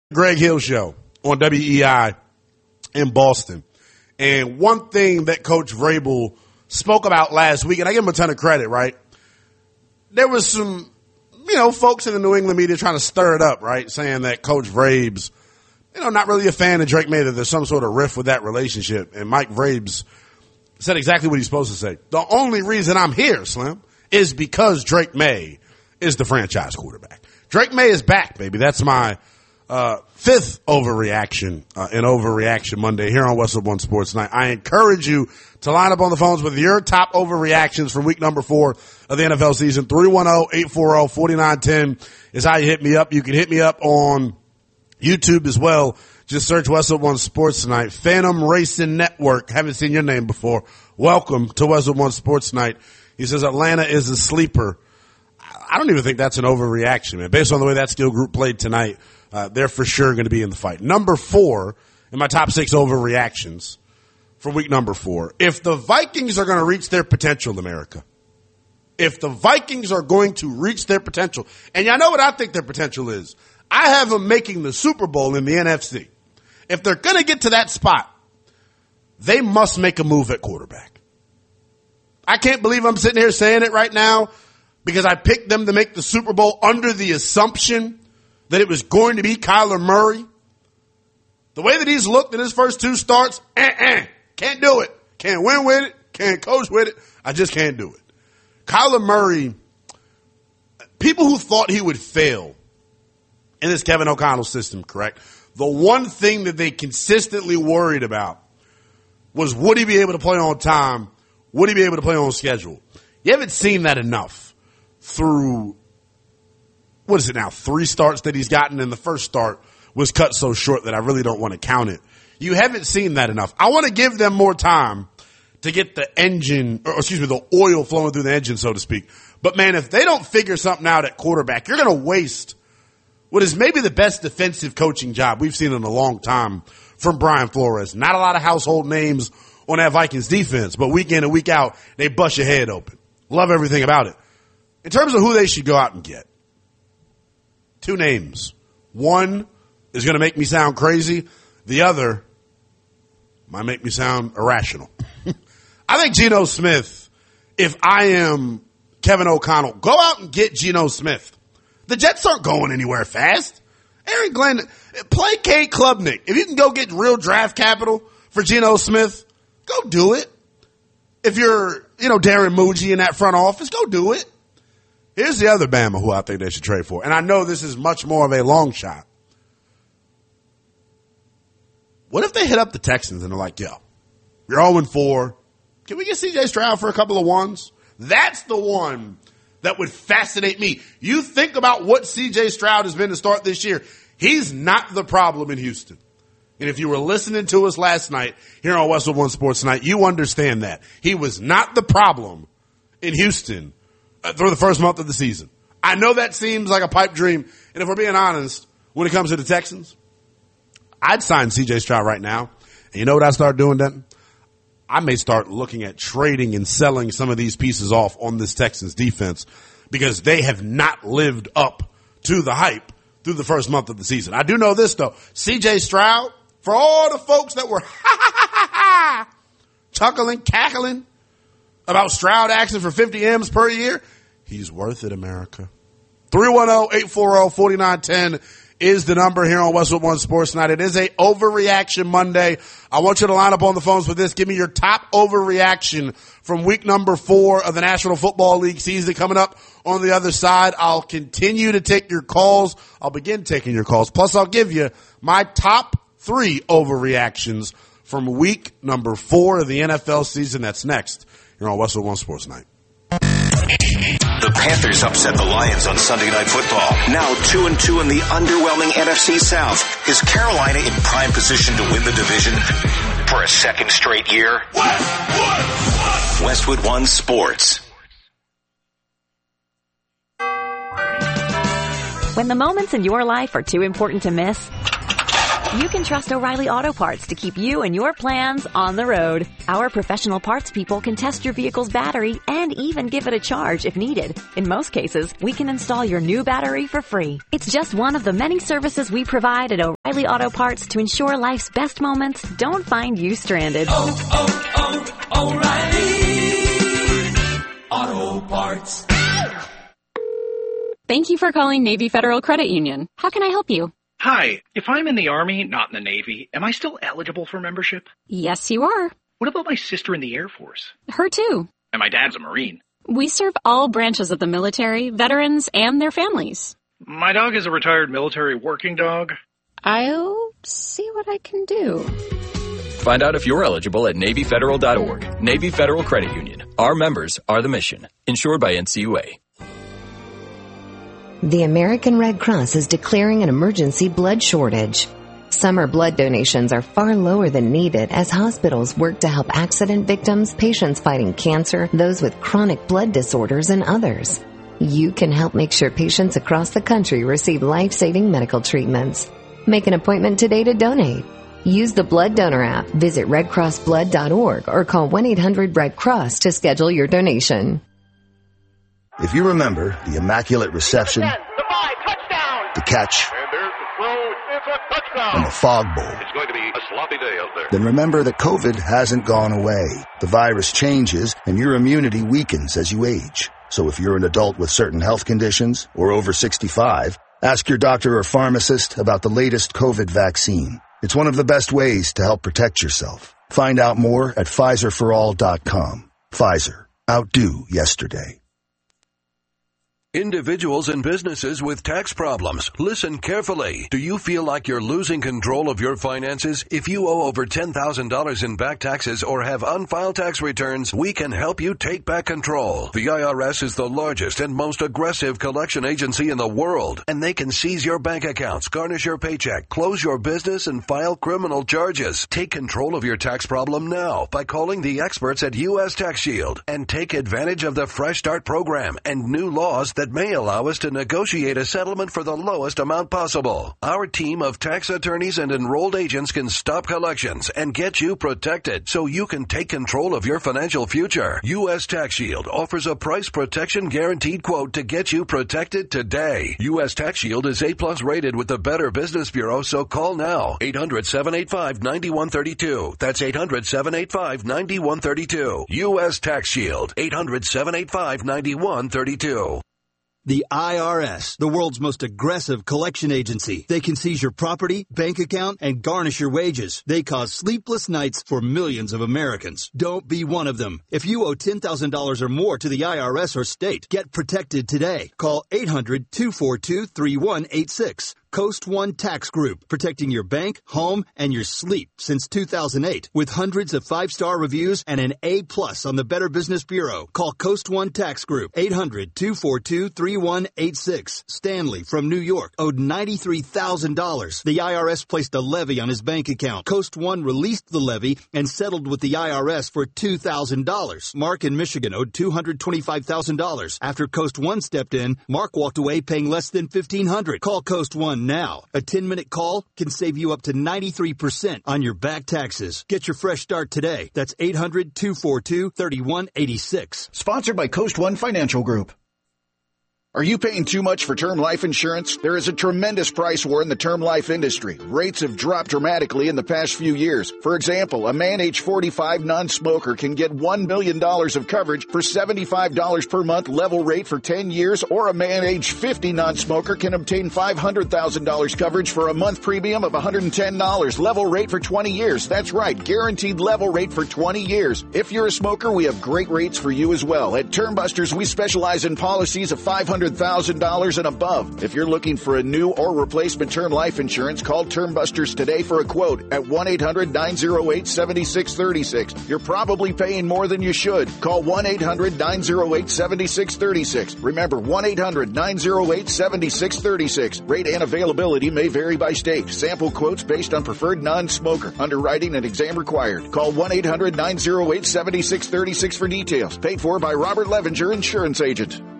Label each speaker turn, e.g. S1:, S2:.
S1: Greg Hill Show on WEI in Boston. And one thing that Coach Vrabel spoke about last week, and I give him a ton of credit, right? There was some, folks in the New England media trying to stir it up, right? Saying that Coach Vrabes, not really a fan of Drake May, that there's some sort of rift with that relationship. And Mike Vrabes said exactly what he's supposed to say. The only reason I'm here, Slim, is because Drake May is the franchise quarterback. Drake May is back, baby. That's my fifth overreaction in Overreaction Monday here on Westwood One Sports Night. I encourage you to line up on the phones with your top overreactions from week number 4 of the NFL season. 310-840-4910 is how you hit me up. You can hit me up on YouTube as well. Just search Westwood One Sports Night. Phantom Racing Network. Haven't seen your name before. Welcome to Westwood One Sports Night. He says Atlanta is a sleeper. I don't even think that's an overreaction, man. Based on the way that skill group played tonight, they're for sure going to be in the fight. Number 4 in my top 6 overreactions from week number 4. If the Vikings are going to reach their potential, America, if the Vikings are going to reach their potential, and y'all know what I think their potential is. I have them making the Super Bowl in the NFC. If they're going to get to that spot, they must make a move at quarterback. I can't believe I'm sitting here saying it right now because I picked them to make the Super Bowl under the assumption that it was going to be Kyler Murray. The way that he's looked in his first 2 starts, can't do it. Can't win with it. Can't coach with it. I just can't do it. Kyler Murray, people who thought he would fail in this Kevin O'Connell system, correct? The one thing that they consistently worried about was, would he be able to play on time? Would he be able to play on schedule? You haven't seen that enough through, 3 starts that he's gotten, and the first start was cut so short that I really don't want to count it. You haven't seen that enough. I want to give them more time to get the the oil flowing through the engine, so to speak. But man, if they don't figure something out at quarterback, you're going to waste what is maybe the best defensive coaching job we've seen in a long time from Brian Flores. Not a lot of household names on that Vikings defense, but week in and week out, they bust your head open. Love everything about it. In terms of who they should go out and get, 2 names. One is going to make me sound crazy. The other might make me sound irrational. I think Geno Smith, if I am Kevin O'Connell, go out and get Geno Smith. The Jets aren't going anywhere fast. Aaron Glenn, play Cade Klubnik. If you can go get real draft capital for Geno Smith, go do it. If you're, Darren Muji in that front office, go do it. Here's the other Bama who I think they should trade for. And I know this is much more of a long shot. What if they hit up the Texans and they're like, yo, you're 0-4. Can we get C.J. Stroud for a couple of ones? That's the one that would fascinate me. You think about what C.J. Stroud has been to start this year. He's not the problem in Houston. And if you were listening to us last night here on Westwood One Sports Night, you understand that. He was not the problem in Houston through the first month of the season. I know that seems like a pipe dream. And if we're being honest, when it comes to the Texans, I'd sign C.J. Stroud right now. And you know what I start doing, Denton? I may start looking at trading and selling some of these pieces off on this Texans defense because they have not lived up to the hype through the first month of the season. I do know this, though. C.J. Stroud, for all the folks that were chuckling, cackling about Stroud asking for 50 M's per year, he's worth it, America. 310-840-4910 is the number here on Westwood One Sports Night. It is a Overreaction Monday. I want you to line up on the phones with this. Give me your top overreaction from week number 4 of the National Football League season coming up on the other side. I'll continue to take your calls. I'll begin taking your calls. Plus, I'll give you my top 3 overreactions from week number 4 of the NFL season. That's next here on Westwood One Sports Night.
S2: The Panthers upset the Lions on Sunday Night Football. Now 2-2 in the underwhelming NFC South. Is Carolina in prime position to win the division for a second straight year? Westwood One Sports.
S3: When the moments in your life are too important to miss, You can trust O'Reilly Auto Parts to keep you and your plans on the road. Our professional parts people can test your vehicle's battery and even give it a charge if needed. In most cases, we can install your new battery for free. It's just one of the many services we provide at O'Reilly Auto Parts to ensure life's best moments don't find you stranded.
S4: O'Reilly Auto Parts.
S5: Thank you for calling Navy Federal Credit Union. How can I help you?
S6: Hi, if I'm in the Army, not in the Navy, am I still eligible for membership?
S5: Yes, you are.
S6: What about my sister in the Air Force?
S5: Her too.
S6: And my dad's a Marine.
S5: We serve all branches of the military, veterans, and their families.
S6: My dog is a retired military working dog.
S5: I'll see what I can do.
S7: Find out if you're eligible at NavyFederal.org. Navy Federal Credit Union. Our members are the mission. Insured by NCUA.
S8: The American Red Cross is declaring an emergency blood shortage. Summer blood donations are far lower than needed as hospitals work to help accident victims, patients fighting cancer, those with chronic blood disorders, and others. You can help make sure patients across the country receive life-saving medical treatments. Make an appointment today to donate. Use the Blood Donor app, visit redcrossblood.org, or call 1-800-RED-CROSS to schedule your donation.
S9: If you remember the immaculate reception, the catch, and the fog bowl,
S10: it's going to be a sloppy day out there.
S9: Then remember that COVID hasn't gone away. The virus changes and your immunity weakens as you age. So if you're an adult with certain health conditions or over 65, ask your doctor or pharmacist about the latest COVID vaccine. It's one of the best ways to help protect yourself. Find out more at PfizerForAll.com. Pfizer. Outdo yesterday.
S11: Individuals and businesses with tax problems, listen carefully. Do you feel like you're losing control of your finances? If you owe over $10,000 in back taxes or have unfiled tax returns, we can help you take back control. The IRS is the largest and most aggressive collection agency in the world, and they can seize your bank accounts, garnish your paycheck, close your business, and file criminal charges. Take control of your tax problem now by calling the experts at U.S. Tax Shield and take advantage of the Fresh Start program and new laws that may allow us to negotiate a settlement for the lowest amount possible. Our team of tax attorneys and enrolled agents can stop collections and get you protected so you can take control of your financial future. U.S. Tax Shield offers a price protection guaranteed quote to get you protected today. U.S. Tax Shield is A+ rated with the Better Business Bureau, so call now. 800-785-9132. That's 800-785-9132. U.S. Tax Shield. 800-785-9132.
S12: The IRS, the world's most aggressive collection agency. They can seize your property, bank account, and garnish your wages. They cause sleepless nights for millions of Americans. Don't be one of them. If you owe $10,000 or more to the IRS or state, get protected today. Call 800-242-3186. Coast One Tax Group, protecting your bank, home, and your sleep since 2008. With hundreds of 5-star reviews and an A+ on the Better Business Bureau. Call Coast One Tax Group, 800-242-3186. Stanley from New York owed $93,000. The IRS placed a levy on his bank account. Coast One released the levy and settled with the IRS for $2,000. Mark in Michigan owed $225,000. After Coast One stepped in, Mark walked away paying less than $1,500. Call Coast One now. A 10-minute call can save you up to 93% on your back taxes. Get your fresh start today. That's 800-242-3186.
S13: Sponsored by Coast One Financial Group. Are you paying too much for term life insurance? There is a tremendous price war in the term life industry. Rates have dropped dramatically in the past few years. For example, a man age 45 non-smoker can get $1 million of coverage for $75 per month level rate for 10 years, or a man age 50 non-smoker can obtain $500,000 coverage for a month premium of $110 level rate for 20 years. That's right, guaranteed level rate for 20 years. If you're a smoker, we have great rates for you as well. At Term Busters, we specialize in policies of $500,000 and above. If you're looking for a new or replacement term life insurance, call Term Busters today for a quote at 1-800-908-7636. You're probably paying more than you should. Call 1-800-908-7636. Remember, 1-800-908-7636. Rate and availability may vary by state. Sample quotes based on preferred non-smoker. Underwriting and exam required. Call 1-800-908-7636 for details. Paid for by Robert Levenger, Insurance Agent.